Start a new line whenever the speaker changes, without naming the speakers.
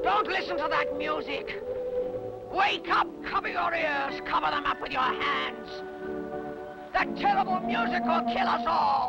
Don't listen to that music. Wake up, cover your ears, cover them up with your hands. That terrible music will kill us all.